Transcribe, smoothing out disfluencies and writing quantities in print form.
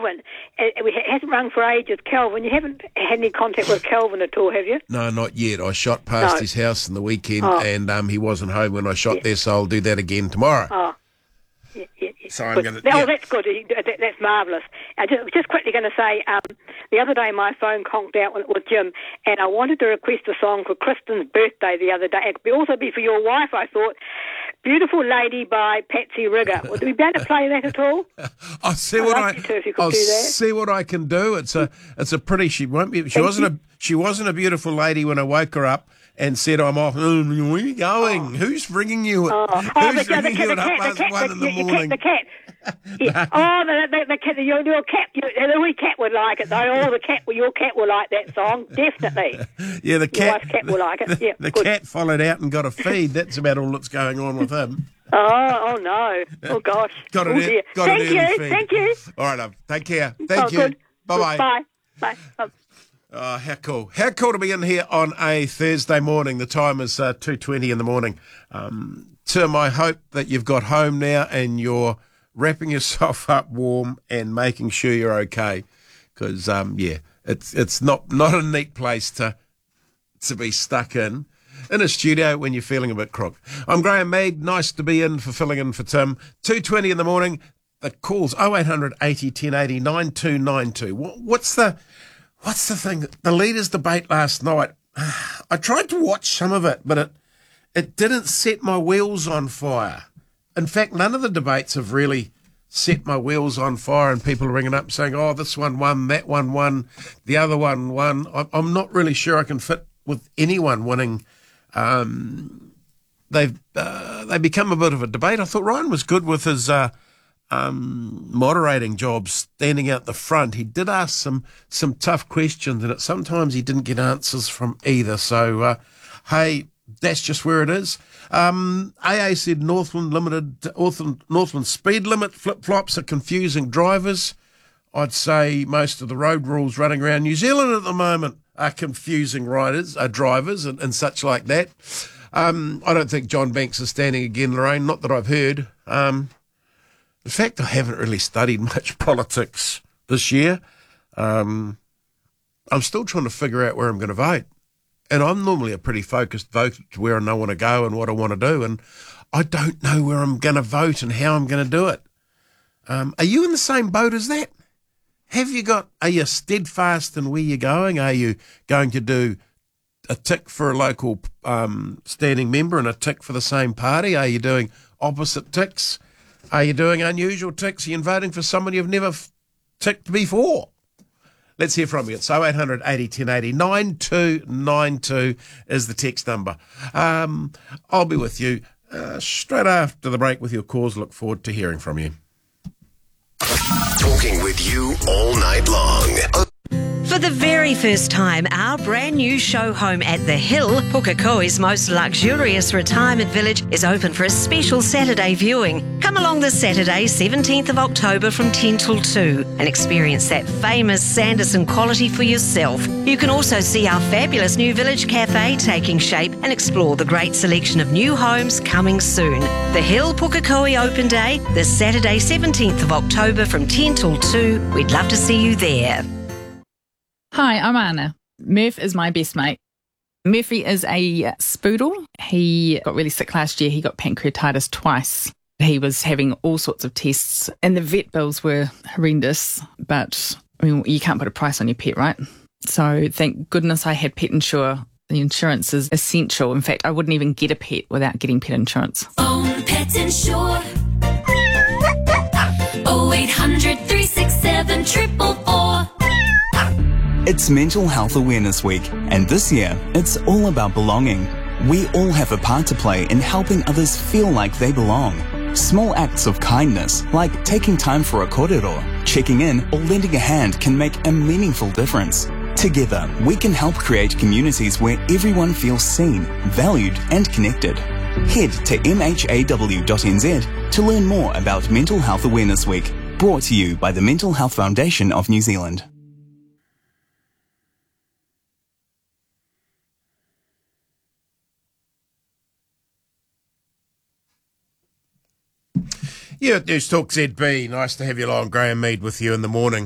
Kelvin. It hasn't rung for ages. Kelvin, you haven't had any contact with Kelvin at all, have you? No, not yet. I shot past his house in the weekend, and he wasn't home when I shot there, so I'll do that again tomorrow. Oh. Yeah. So I'm going to... Oh, that's good. That's marvellous. Just quickly going to say, the other day my phone conked out with Jim, and I wanted to request a song for Kristen's birthday the other day. It could also be for your wife, I thought. Beautiful Lady by Patsy Rigger. Would we be able to play that at all? I'll see what I can do. It's a pretty... She wasn't a beautiful lady when I woke her up and said, I'm off. Where are you going? Who's ringing you? Who's ringing you at 1:30 in the morning? The cat. Yeah. The cat. Your cat. The wee cat would like it, though. Your cat will like that song, definitely. Yeah, the cat. Your wife's cat will like it. Yeah, the cat followed out and got a feed. That's about all that's going on with him. Oh no! Oh gosh! Thank you. All right, love. Take care. Thank you. Good. Bye. Bye. Oh, how cool. How cool to be in here on a Thursday morning. The time is 2:20 in the morning. Tim, I hope that you've got home now and you're wrapping yourself up warm and making sure you're okay. Because, it's not a neat place to be stuck in a studio when you're feeling a bit crook. I'm Graham Mead. Nice to be filling in for Tim. 2:20 in the morning. The calls 0800 80 1080 9292. What's the thing? The leaders' debate last night, I tried to watch some of it, but it didn't set my wheels on fire. In fact, none of the debates have really set my wheels on fire, and people are ringing up saying, oh, this one won, that one won, the other one won. I'm not really sure I can fit with anyone winning. They've become a bit of a debate. I thought Ryan was good with his... moderating jobs, standing out the front. He did ask some tough questions, and sometimes he didn't get answers from either. So, hey, that's just where it is. AA said Northland speed limit flip-flops are confusing drivers. I'd say most of the road rules running around New Zealand at the moment are confusing drivers and such like that. I don't think John Banks is standing again, Lorraine, not that I've heard. In fact, I haven't really studied much politics this year. I'm still trying to figure out where I'm going to vote. And I'm normally a pretty focused voter to where I want to go and what I want to do. And I don't know where I'm going to vote and how I'm going to do it. Are you in the same boat as that? Are you steadfast in where you're going? Are you going to do a tick for a local standing member and a tick for the same party? Are you doing opposite ticks? Are you doing unusual ticks? Are you voting for someone you've never ticked before? Let's hear from you. It's 0800 80 1080 9292 is the text number. I'll be with you straight after the break with your calls. Look forward to hearing from you. Talking with you all night long. For the very first time, our brand new show home at The Hill, Pukekohe's most luxurious retirement village, is open for a special Saturday viewing. Come along this Saturday, 17th of October from 10 till 2 and experience that famous Sanderson quality for yourself. You can also see our fabulous new village cafe taking shape and explore the great selection of new homes coming soon. The Hill Pukekohe Open Day, this Saturday, 17th of October from 10 till 2. We'd love to see you there. Hi, I'm Anna. Murph is my best mate. Murphy is a spoodle. He got really sick last year. He got pancreatitis twice. He was having all sorts of tests and the vet bills were horrendous, but I mean, you can't put a price on your pet, right? So thank goodness I had Pet Insure. The insurance is essential. In fact, I wouldn't even get a pet without getting pet insurance. Own Pet Insure. 0800 367 444. It's Mental Health Awareness Week, and this year, it's all about belonging. We all have a part to play in helping others feel like they belong. Small acts of kindness, like taking time for a korero, checking in, or lending a hand can make a meaningful difference. Together, we can help create communities where everyone feels seen, valued, and connected. Head to mhaw.nz to learn more about Mental Health Awareness Week, brought to you by the Mental Health Foundation of New Zealand. Yeah, News Talk ZB. Nice to have you along. Graham Mead with you in the morning.